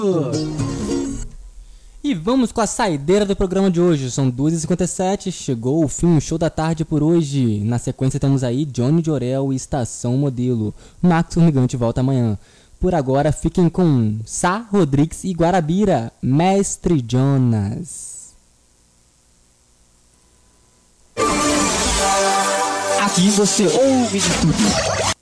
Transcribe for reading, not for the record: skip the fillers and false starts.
E vamos com a saideira do programa de hoje. São 2h57, chegou o fim, o show da tarde por hoje. Na sequência temos aí Johnny Jorel e Estação Modelo. Max Formigante volta amanhã. Por agora fiquem com Sá Rodrigues e Guarabira, Mestre Jonas. Aqui você ouve de tudo.